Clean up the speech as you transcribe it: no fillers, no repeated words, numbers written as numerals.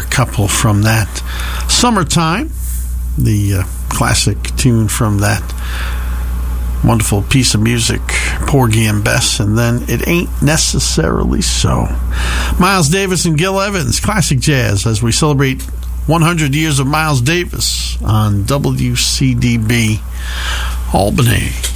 couple from that. Summertime, the classic tune from that wonderful piece of music, Porgy and Bess, and then It Ain't Necessarily So. Miles Davis and Gil Evans, classic jazz, as we celebrate 100 years of Miles Davis on WCDB Albany.